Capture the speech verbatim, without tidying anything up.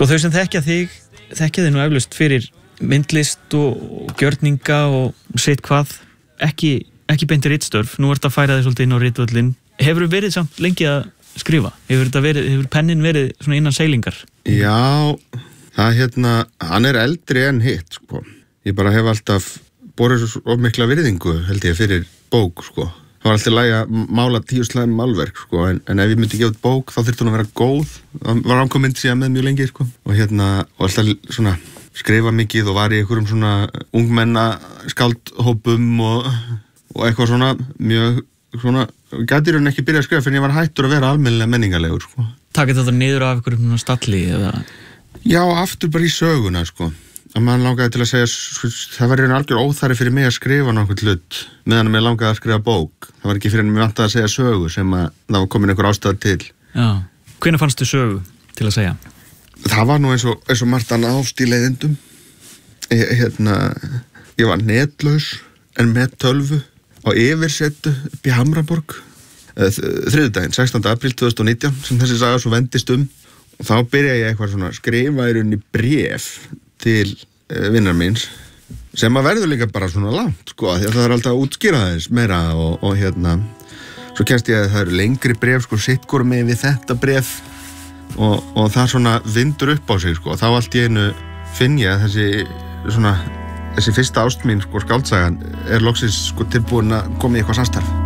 Sko þau sem þekkja þig, þekkja þig nú eflaust fyrir myndlist og, og gjörninga og sitt hvað, ekki, ekki beint ritstörf, nú ert að færa þig svolítið inn á ritvöllin. Hefur þú verið samt lengi að skrifa? Hefur, verið, hefur pennin verið svona innan seilingar? Já, það hérna, hann er eldri en hitt, sko. Ég bara hef alltaf borið svo mikla virðingu, held ég, fyrir bók, sko. Það var alltaf í lagi að mála tíu slæm málverk, sko, en, en ef ég myndi gefa út bók, þá þyrfti hún að vera góð. Það var ámkommynd síðan með mjög lengi, sko. Og hérna, og alltaf svona skrifa mikið og var í einhverjum svona ungmenna skáldhópum og, og eitthvað svona mjög svona, gæti hún ekki byrja að skrifa fyrir ég var hættur að vera almennilega menningarlegur, sko. Takið þetta niður af einhverjum stalli, eða? Já, aftur bara í söguna, sko. Að maður langaði til að segja, það var einu algjör óþæri fyrir mig að skrifa nokkuð hlut, meðan mér langaði að skrifa bók. Það var ekki fyrir en mér vantaði að segja sögu sem að það var komin einhver ástæða til. Já. Hvenær fannstu sögu til að segja? Það var nú eins og, eins og margt annað ást í leiðindum. Ég, hérna, ég var netlaus en með tölvu á yfirsetu upp í Hamraborg. Þriðjudaginn, sextánda apríl tvö þúsund og nítján, sem þessi saga svo vendist um. Og þá byrjaði ég eitthvað svona að skrifa í rauninni bréf til vinnar míns sem að verður líka bara svona langt, sko, því að það er alltaf að útskýra þess meira og, og hérna svo kennst ég að það eru lengri bréf, sko, sittkor með við þetta bréf og, og það svona vindur upp á sig, sko, og þá allt í einu finn ég að þessi svona þessi fyrsta ást mín, sko, skáldsagan er loksins, sko, tilbúin að koma í eitthvað samstarf.